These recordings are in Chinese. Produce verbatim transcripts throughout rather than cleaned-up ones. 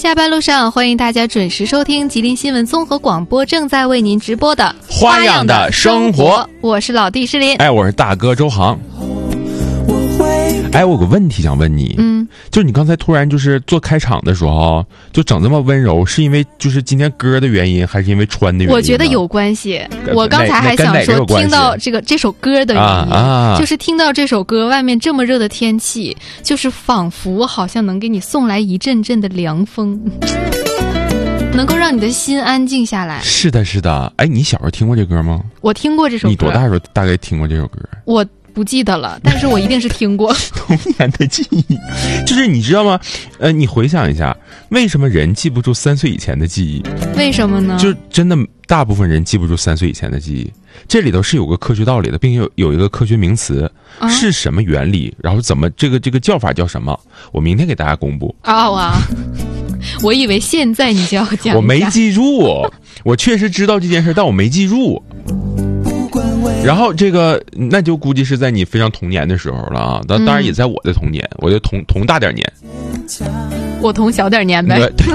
下班路上，欢迎大家准时收听吉林新闻综合广播正在为您直播的花样的生活。 我是老弟诗林， 哎，我是大哥周航。哎，我有个问题想问你，嗯，就是你刚才突然就是做开场的时候就整这么温柔，是因为就是今天歌的原因，还是因为穿的原因？ 我觉得有关系。我刚才还想说，听到这个这首歌的原因，啊啊、就是听到这首歌，外面这么热的天气，就是仿佛好像能给你送来一阵阵的凉风，能够让你的心安静下来。 是的，是的。哎，你小时候听过这歌吗？ 我听过这首歌。 你多大时候大概听过这首歌？ 我不记得了，但是我一定是听过。 童年的记忆，就是你知道吗？呃，你回想一下，为什么人记不住三岁以前的记忆？ 为什么呢？ 就真的大部分人记不住三岁以前的记忆，这里头是有个科学道理的，并且有有一个科学名词，啊、是什么原理？然后怎么这个这个叫法叫什么？我明天给大家公布。 哦啊！我以为现在你就要讲， 我没记住，我确实知道这件事，但我没记住。然后这个那就估计是在你非常童年的时候了啊，当当然也在我的童年，嗯、我就童童大点年， 我童小点年呗。 对。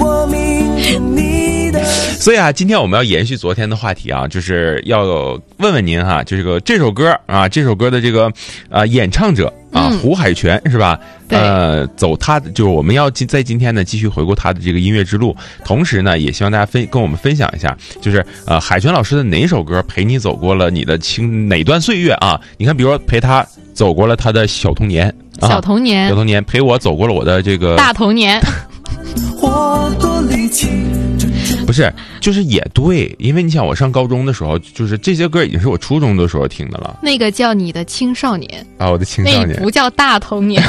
所以啊，今天我们要延续昨天的话题啊，就是要问问您哈，就这个这首歌啊，这首歌的这个啊、呃、演唱者啊、嗯、胡海泉是吧？呃，走他的，就是我们要在今天呢继续回顾他的这个音乐之路，同时呢也希望大家分跟我们分享一下，就是呃海泉老师的哪首歌陪你走过了你的青哪段岁月啊？你看，比如说陪他走过了他的小童年，啊、 小童年， 小童年陪我走过了我的这个大童年。 不是，就是也对，因为你想，我上高中的时候，就是这些歌已经是我初中的时候听的了。 那个叫你的青少年啊，我的青少年， 那不叫大童年。